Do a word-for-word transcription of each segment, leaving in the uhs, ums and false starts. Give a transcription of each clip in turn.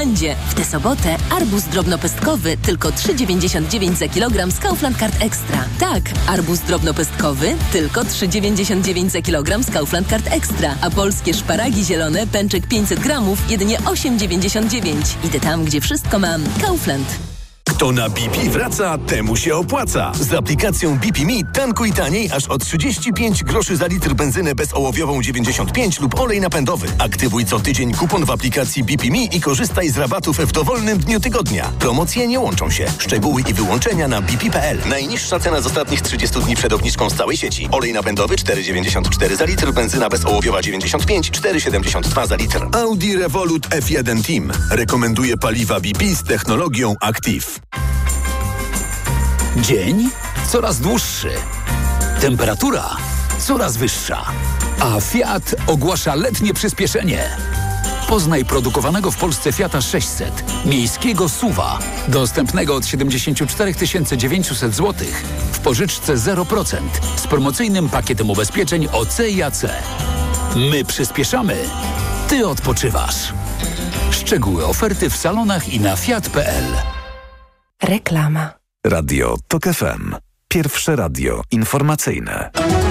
Będzie. W tę sobotę arbuz drobnopestkowy tylko trzy dziewięćdziesiąt dziewięć za kilogram z Kaufland Card Extra. Tak, arbuz drobnopestkowy tylko trzy dziewięćdziesiąt dziewięć za kilogram z Kaufland Card Extra, a polskie szparagi zielone pęczek pięćset gramów jedynie osiem dziewięćdziesiąt dziewięć. Idę tam, gdzie wszystko mam. Kaufland. Kto na B P wraca, temu się opłaca. Z aplikacją B P Me tankuj taniej aż o trzydzieści pięć groszy za litr benzynę bezołowiową dziewięćdziesiąt pięć lub olej napędowy. Aktywuj co tydzień kupon w aplikacji B P Me i korzystaj z rabatów w dowolnym dniu tygodnia. Promocje nie łączą się. Szczegóły i wyłączenia na b p kropka p l. Najniższa cena z ostatnich trzydziestu dni przed obniżką z całej sieci. Olej napędowy cztery dziewięćdziesiąt cztery za litr, benzyna bezołowiowa dziewięćdziesiąt pięć, cztery siedemdziesiąt dwa za litr. Audi Revolut F jeden Team rekomenduje paliwa B P z technologią Active. Dzień coraz dłuższy, temperatura coraz wyższa, a Fiat ogłasza letnie przyspieszenie. Poznaj produkowanego w Polsce Fiata sześćset, miejskiego SUV-a, dostępnego od siedemdziesiąt cztery tysiące dziewięćset złotych w pożyczce zero procent z promocyjnym pakietem ubezpieczeń O C i A C. My przyspieszamy, ty odpoczywasz. Szczegóły oferty w salonach i na fiat kropka p l. Reklama. Radio Tok F M. Pierwsze radio informacyjne.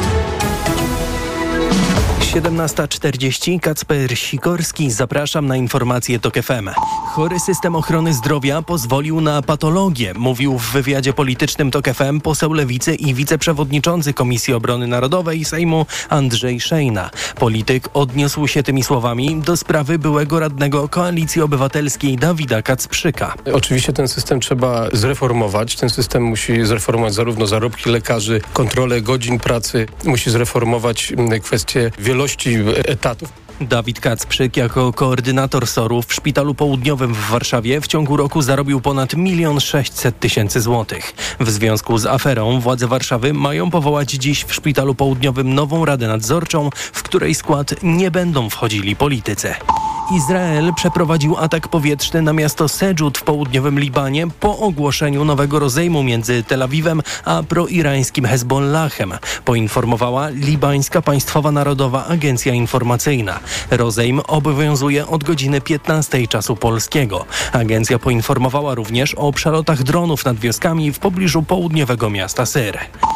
siedemnasta czterdzieści. Kacper Sikorski. Zapraszam na informacje Tok F M. Chory system ochrony zdrowia pozwolił na patologię, mówił w wywiadzie politycznym Tok F M poseł Lewicy i wiceprzewodniczący Komisji Obrony Narodowej Sejmu Andrzej Szejna. Polityk odniósł się tymi słowami do sprawy byłego radnego Koalicji Obywatelskiej Dawida Kacprzyka. Oczywiście ten system trzeba zreformować. Ten system musi zreformować zarówno zarobki lekarzy, kontrolę godzin pracy, musi zreformować kwestie wielości etatów. Dawid Kacprzyk jako koordynator S O R-u w Szpitalu Południowym w Warszawie w ciągu roku zarobił ponad milion sześćset tysięcy złotych. W związku z aferą władze Warszawy mają powołać dziś w Szpitalu Południowym nową radę nadzorczą, w której skład nie będą wchodzili politycy. Izrael przeprowadził atak powietrzny na miasto Sedżud w południowym Libanie po ogłoszeniu nowego rozejmu między Tel Awiwem a proirańskim Hezbollahem, poinformowała libańska Państwowa Narodowa Agencja Informacyjna. Rozejm obowiązuje od godziny piętnastej czasu polskiego. Agencja poinformowała również o przelotach dronów nad wioskami w pobliżu południowego miasta Syr.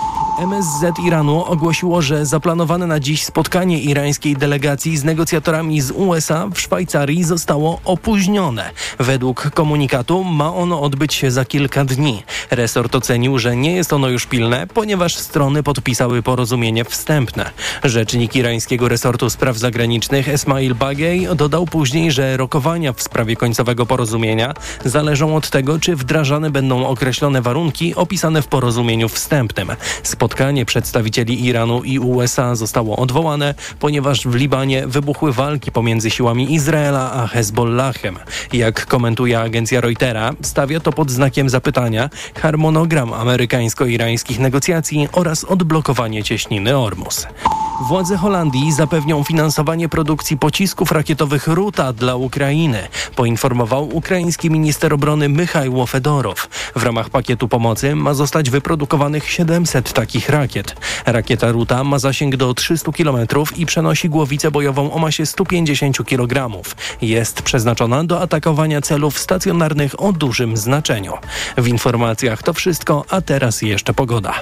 M S Z Iranu ogłosiło, że zaplanowane na dziś spotkanie irańskiej delegacji z negocjatorami z U S A w Szwajcarii zostało opóźnione. Według komunikatu ma ono odbyć się za kilka dni. Resort ocenił, że nie jest ono już pilne, ponieważ strony podpisały porozumienie wstępne. Rzecznik irańskiego resortu spraw zagranicznych Esmail Bagej dodał później, że rokowania w sprawie końcowego porozumienia zależą od tego, czy wdrażane będą określone warunki opisane w porozumieniu wstępnym. Spotkanie przedstawicieli Iranu i U S A zostało odwołane, ponieważ w Libanie wybuchły walki pomiędzy siłami Izraela a Hezbollahem. Jak komentuje agencja Reutera, stawia to pod znakiem zapytania harmonogram amerykańsko-irańskich negocjacji oraz odblokowanie cieśniny Ormus. Władze Holandii zapewnią finansowanie produkcji pocisków rakietowych Ruta dla Ukrainy, poinformował ukraiński minister obrony Michajło Fedorow. W ramach pakietu pomocy ma zostać wyprodukowanych siedemset takich rakiet. Rakieta Ruta ma zasięg do trzystu kilometrów i przenosi głowicę bojową o masie stu pięćdziesięciu kilogramów. Jest przeznaczona do atakowania celów stacjonarnych o dużym znaczeniu. W informacjach to wszystko, a teraz jeszcze pogoda.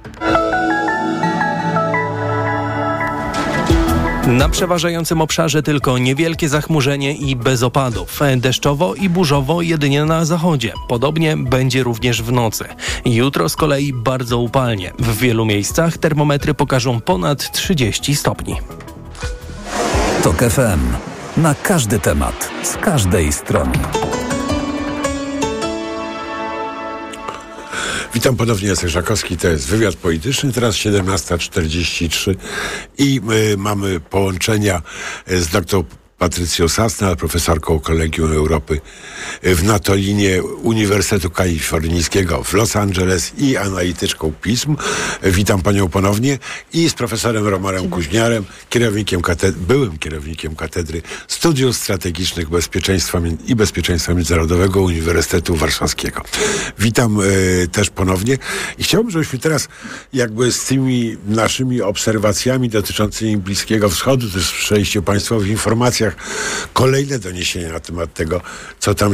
Na przeważającym obszarze tylko niewielkie zachmurzenie i bez opadów. Deszczowo i burzowo jedynie na zachodzie. Podobnie będzie również w nocy. Jutro z kolei bardzo upalnie. W wielu miejscach termometry pokażą ponad trzydzieści stopni. Tok F M. Na każdy temat. Z każdej strony. Witam ponownie, Jacek Żakowski, to jest wywiad polityczny, teraz siedemnasta czterdzieści trzy i y, mamy połączenia z doktor Patrycją Sasna, profesorką Kolegium Europy w Natolinie Uniwersytetu Kalifornijskiego w Los Angeles i analityczką pism. Witam panią ponownie i z profesorem Romanem Kuźniarem, kierownikiem katedry, byłym kierownikiem Katedry Studiów Strategicznych Bezpieczeństwa i Bezpieczeństwa Międzynarodowego Uniwersytetu Warszawskiego. Witam y, też ponownie i chciałbym, żebyśmy teraz jakby z tymi naszymi obserwacjami dotyczącymi Bliskiego Wschodu, też słyszeliście państwo w informacjach informacjach kolejne doniesienia na temat tego, co tam